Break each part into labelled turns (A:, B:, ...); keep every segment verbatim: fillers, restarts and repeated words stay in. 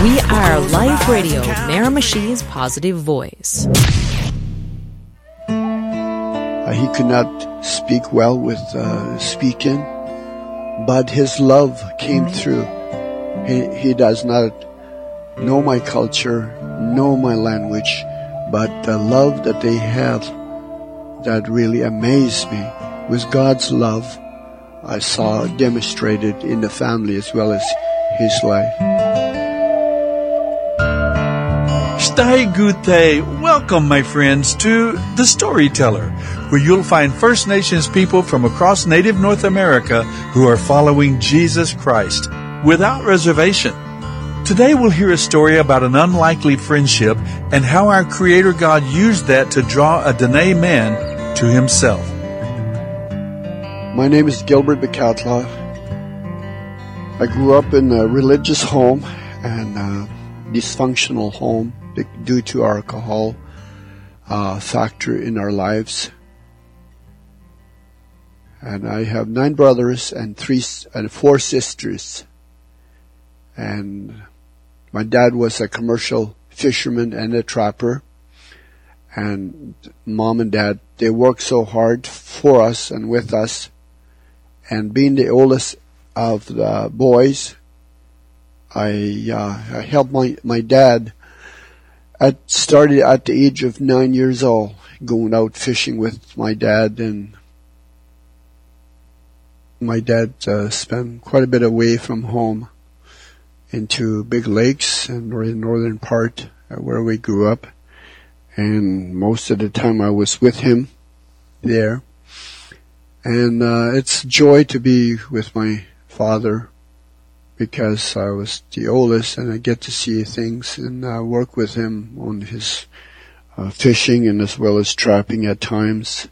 A: We are Life Radio, Miramishi's positive voice.
B: Uh, he could not speak well with uh, speaking, but his love came through. He, he does not know my culture, know my language, but the love that they have that really amazed me was God's love I saw demonstrated in the family as well as his life.
C: Stai Gute, welcome my friends to The Storyteller, where you'll find First Nations people from across Native North America who are following Jesus Christ without reservation. Today we'll hear a story about an unlikely friendship and how our Creator God used that to draw a Dene man to Himself.
B: My name is Gilbert Bakautla. I grew up in a religious home and a dysfunctional home due to alcohol uh, factor in our lives. And I have nine brothers and three and four sisters. And my dad was a commercial fisherman and a trapper. And mom and dad, they worked so hard for us and with us. And being the oldest of the boys, I, uh, I helped my, my dad. I started at the age of nine years old, going out fishing with my dad, and my dad uh, spent quite a bit away from home into big lakes and in the northern part where we grew up, and most of the time I was with him there. And uh, it's joy to be with my father, because I was the oldest and I get to see things and uh, work with him on his uh, fishing and as well as trapping at times.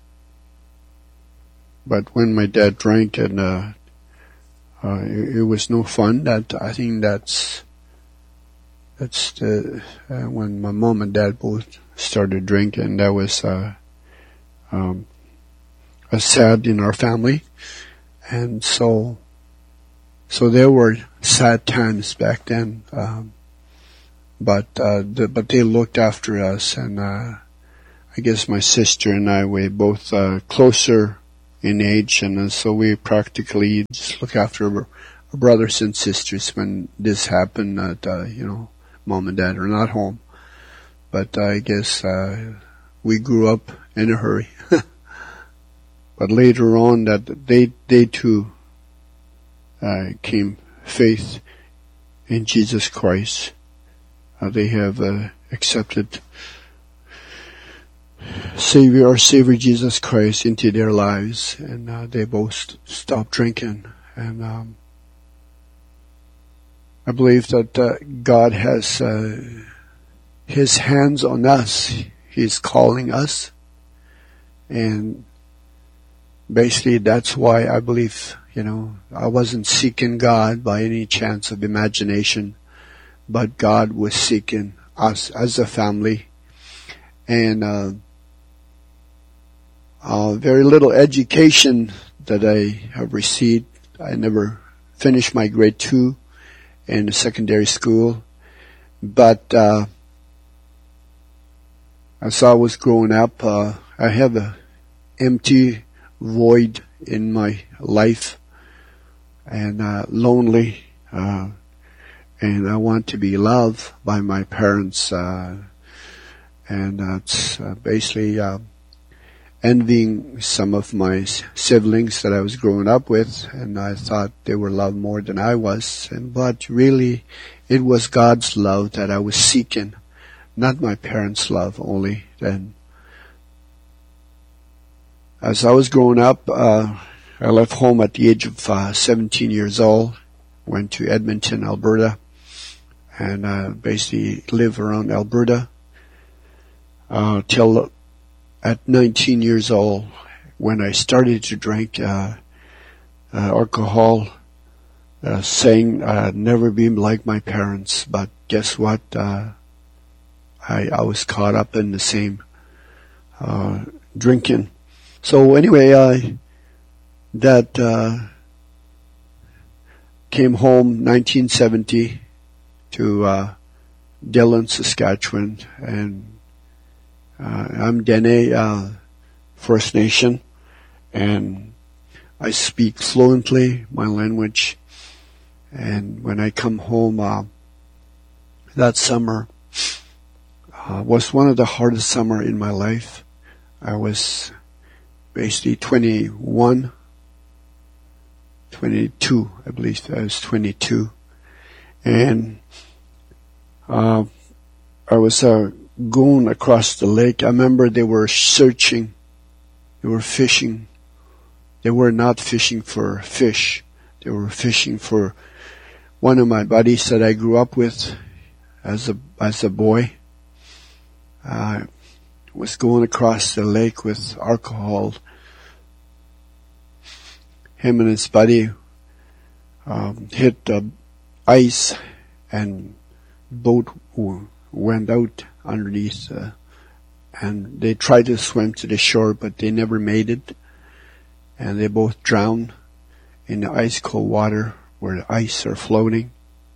B: But when my dad drank, and uh, uh, it, it was no fun. That I think that's that's the uh, when my mom and dad both started drinking. That was uh, um, a sad in our family, and so. So there were sad times back then, um, but uh, the, but they looked after us, and uh, I guess my sister and I were both uh, closer in age, and uh, so we practically just look after our, our brothers and sisters when this happened. That uh, you know, mom and dad are not home, but I guess uh, we grew up in a hurry. But later on, that they they too. Uh, came faith in Jesus Christ. Uh, they have uh, accepted Savior, our Savior Jesus Christ into their lives, and uh, they both stopped drinking. And um, I believe that uh, God has uh, His hands on us. He's calling us, and basically that's why I believe. You know, I wasn't seeking God by any chance of imagination, but God was seeking us as a family. And uh, uh, very little education that I have received. I never finished my grade two in secondary school. But uh, as I was growing up, uh, I have an empty void in my life. And uh, lonely, uh, and I want to be loved by my parents, uh, and that's uh, basically uh, envying some of my siblings that I was growing up with, and I thought they were loved more than I was, and but really, it was God's love that I was seeking, not my parents' love only. Then, as I was growing up, uh, I left home at the age of uh, seventeen years old, went to Edmonton, Alberta, and uh, basically lived around Alberta uh, till at nineteen years old, when I started to drink uh, uh, alcohol, uh, saying I'd never be like my parents. But guess what? Uh, I, I was caught up in the same uh, drinking. So anyway, I... that uh, came home nineteen seventy to uh, Dillon, Saskatchewan, and uh, I'm Dene uh, First Nation, and I speak fluently my language. And when I come home, uh, that summer uh, was one of the hardest summer in my life. I was basically twenty-one, twenty-two, I believe. I was twenty-two. And uh, I was uh, going across the lake. I remember they were searching. They were fishing. They were not fishing for fish. They were fishing for one of my buddies that I grew up with as a as a boy. Uh, was going across the lake with alcohol. Him and his buddy um, hit the ice, and boat w- went out underneath, uh, and they tried to swim to the shore, but they never made it, and they both drowned in the ice cold water where the ice are floating.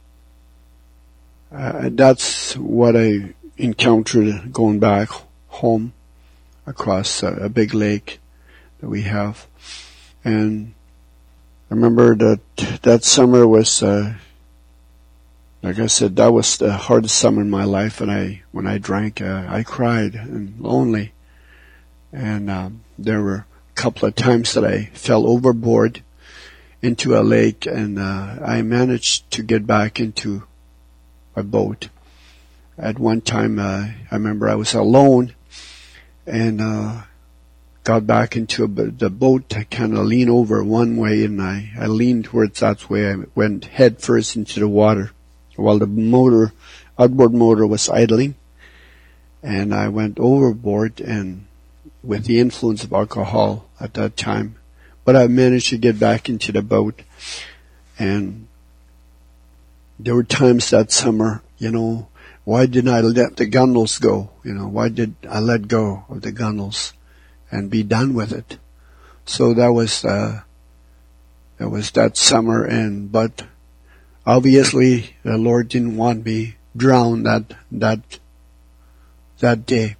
B: Uh, that's what I encountered going back home across a, a big lake that we have. And I remember that that summer was, uh, like I said, that was the hardest summer in my life. And I, when I drank, uh, I cried and lonely. And um, there were a couple of times that I fell overboard into a lake, and uh, I managed to get back into a boat. At one time, uh, I remember I was alone, and uh, got back into a, the boat. I kind of leaned over one way, and I, I leaned towards that way. I went head first into the water while the motor, outboard motor was idling, and I went overboard, and with the influence of alcohol at that time. But I managed to get back into the boat, and there were times that summer, you know, why didn't I let the gunnels go? You know, why did I let go of the gunnels and be done with it? So that was, uh, that was that summer, and, but obviously the Lord didn't want me drowned that, that, that day.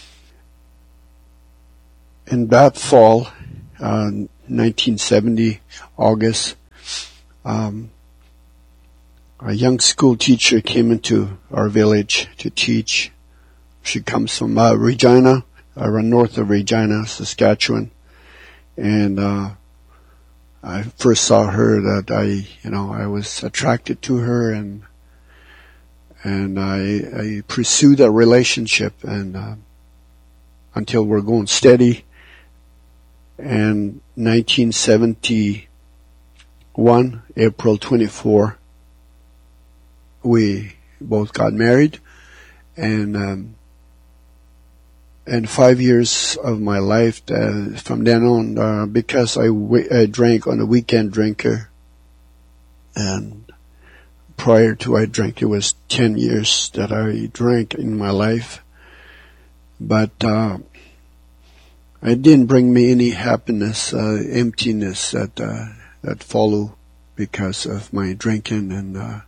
B: In that fall, uh, nineteen seventy, August, um, a young school teacher came into our village to teach. She comes from uh, Regina, uh, north of Regina, Saskatchewan. And uh, I first saw her that I, you know, I was attracted to her, and and I, I pursued a relationship, and uh, until we're going steady. And nineteen seventy-one, April twenty-fourth, we both got married, and um, and five years of my life uh, from then on, uh, because I, w- I drank on a weekend drinker, and prior to I drank, it was ten years that I drank in my life, but uh, it didn't bring me any happiness, uh, emptiness that, uh, that followed because of my drinking. And, uh,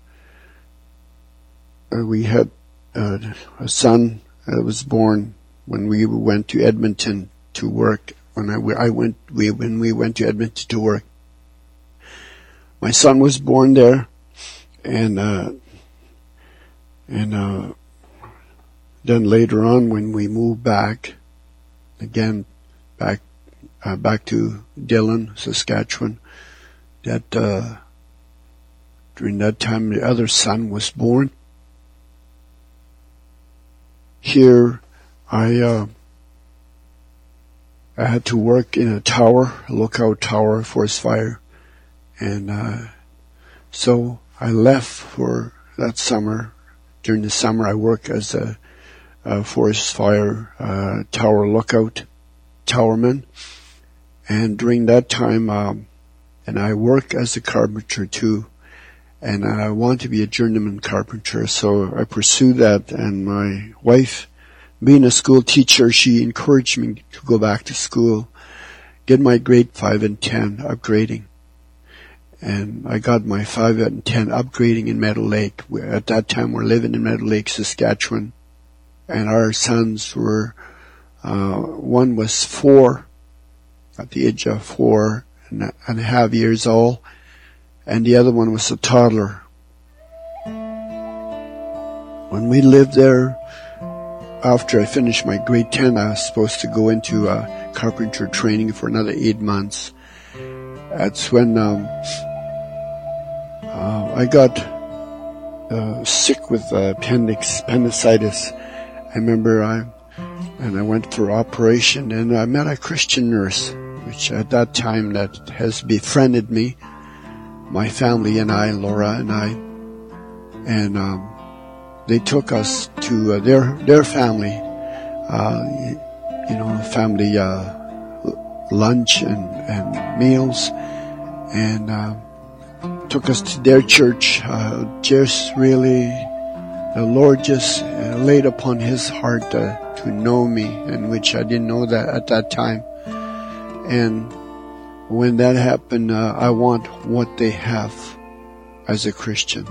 B: we had, uh, a son that was born when we went to Edmonton to work. When I, I went, we, when we went to Edmonton to work, my son was born there, and, uh, and, uh, then later on when we moved back, again, back uh, back to Dillon, Saskatchewan, that uh, during that time the other son was born. Here, I uh, I had to work in a tower, a lookout tower, forest fire, and uh, so I left for that summer. During the summer, I worked as a, a forest fire uh, tower lookout towerman, and during that time, um, and I work as a carpenter too, and I want to be a journeyman carpenter, so I pursued that. And my wife, being a school teacher, she encouraged me to go back to school, get my grade five and ten upgrading, And I got my five out of ten upgrading in Meadow Lake. We, at that time, we're living in Meadow Lake, Saskatchewan. And our sons were, uh, one was four, at the age of four and a, and a half years old. And the other one was a toddler. When we lived there, after I finished my grade ten, I was supposed to go into uh, carpenter training for another eight months. That's when um, uh, I got uh, sick with uh, appendix, appendicitis. I remember I, and I went for operation, and I met a Christian nurse, which at that time that has befriended me, my family and I, Laura and I, and um, they took us to uh, their their family, uh, you know, family uh, lunch and, and meals, and uh, took us to their church. Uh, just really, the Lord just uh, laid upon His heart uh, to know me, and which I didn't know that at that time. And when that happened, uh, I want what they have as a Christian.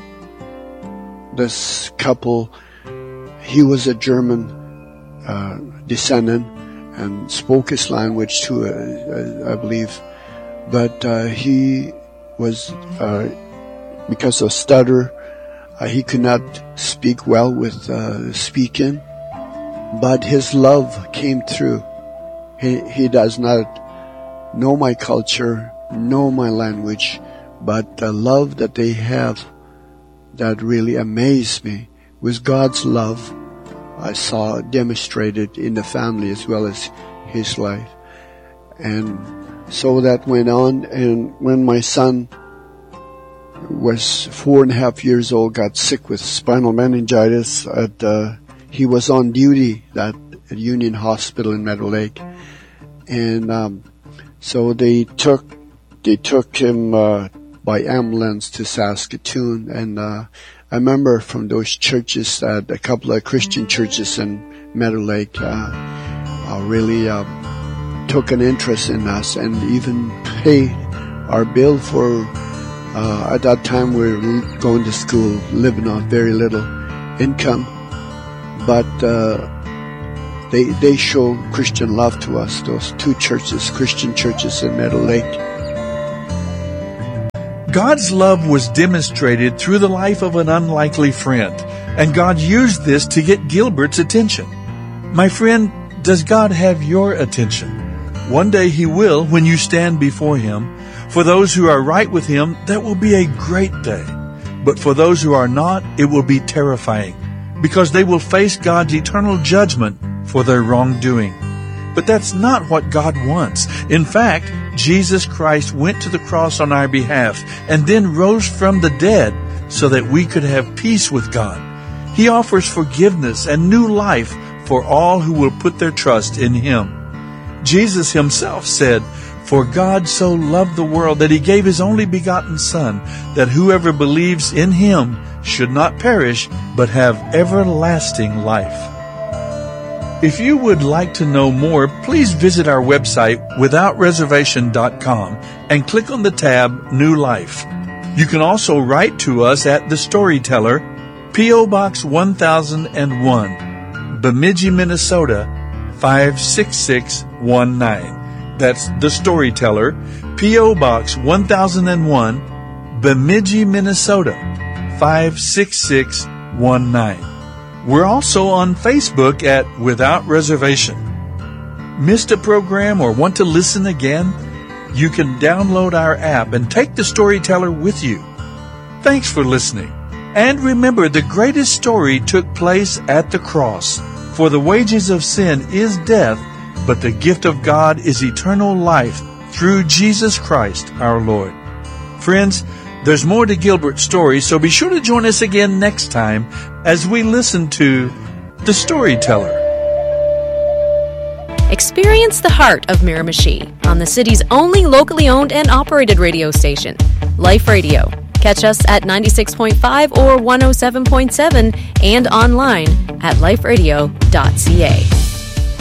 B: This couple, he was a German uh, descendant and spoke his language too, uh, I believe. But uh, he was, uh, because of stutter, uh, he could not speak well with uh, speaking. But his love came through. He, he does not know my culture, know my language, but the love that they have that really amazed me was God's love. I saw demonstrated in the family as well as his life. And so that went on, and when my son was four and a half years old, got sick with spinal meningitis, at, uh, he was on duty at, at Union Hospital in Meadow Lake. And um, so they took they took him uh, by ambulance to Saskatoon, and uh, I remember from those churches that a couple of Christian churches in Meadow Lake uh, uh, really uh, took an interest in us and even paid our bill for, uh, at that time we were going to school, living on very little income, but uh, they they show Christian love to us, those two churches, Christian churches in Meadow Lake.
C: God's love was demonstrated through the life of an unlikely friend, and God used this to get Gilbert's attention. My friend, does God have your attention? One day He will when you stand before Him. For those who are right with Him, that will be a great day. But for those who are not, it will be terrifying, because they will face God's eternal judgment for their wrongdoing. But that's not what God wants. In fact, Jesus Christ went to the cross on our behalf and then rose from the dead so that we could have peace with God. He offers forgiveness and new life for all who will put their trust in Him. Jesus Himself said, "For God so loved the world that He gave His only begotten Son, that whoever believes in Him should not perish, but have everlasting life." If you would like to know more, please visit our website, without reservation dot com, and click on the tab New Life. You can also write to us at The Storyteller, P O. Box one thousand one, Bemidji, Minnesota, five six six one nine. That's The Storyteller, P O. Box one thousand one, Bemidji, Minnesota, five six six one nine. We're also on Facebook at Without Reservation. Missed a program or want to listen again? You can download our app and take The Storyteller with you. Thanks for listening. And remember, the greatest story took place at the cross. For the wages of sin is death, but the gift of God is eternal life through Jesus Christ our Lord. Friends, there's more to Gilbert's story, so be sure to join us again next time as we listen to The Storyteller.
A: Experience the heart of Miramichi on the city's only locally owned and operated radio station, Life Radio. Catch us at ninety-six point five or one oh seven point seven and online at life radio dot c a.